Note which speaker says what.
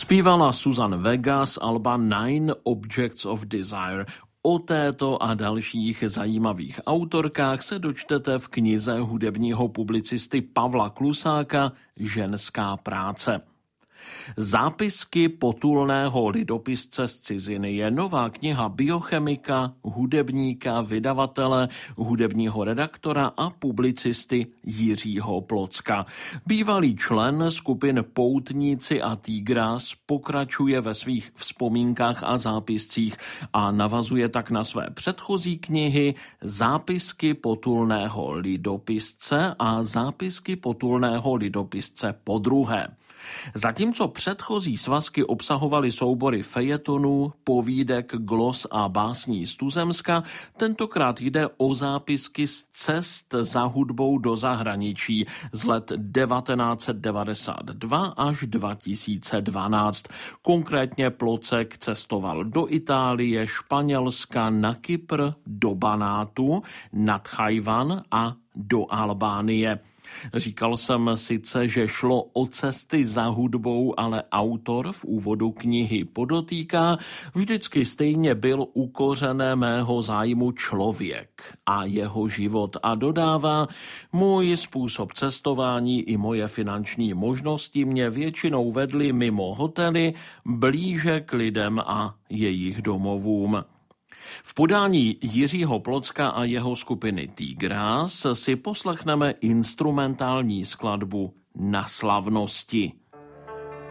Speaker 1: Zpívala Suzanne Vega z alba Nine Objects of Desire. O této a dalších zajímavých autorkách se dočtete v knize hudebního publicisty Pavla Klusáka Ženská práce. Zápisky potulného lidopisce z ciziny je nová kniha biochemika, hudebníka, vydavatele, hudebního redaktora a publicisty Jiřího Plocka. Bývalý člen skupin Poutníci a Tigras pokračuje ve svých vzpomínkách a zápiscích a navazuje tak na své předchozí knihy Zápisky potulného lidopisce a Zápisky potulného lidopisce podruhé. Zatímco předchozí svazky obsahovaly soubory fejetonů, povídek, glos a básní z tuzemska, tentokrát jde o zápisky z cest za hudbou do zahraničí z let 1992 až 2012. Konkrétně Plocek cestoval do Itálie, Španělska, na Kypr, do Banátu, na Tchajwan a do Albánie. Říkal jsem sice, že šlo o cesty za hudbou, ale autor v úvodu knihy podotýká, vždycky stejně byl u kořene mého zájmu člověk a jeho život a dodává, můj způsob cestování i moje finanční možnosti mě většinou vedly mimo hotely, blíže k lidem a jejich domovům. V podání Jiřího Plocka a jeho skupiny Tigras si poslechneme instrumentální skladbu Na slavnosti.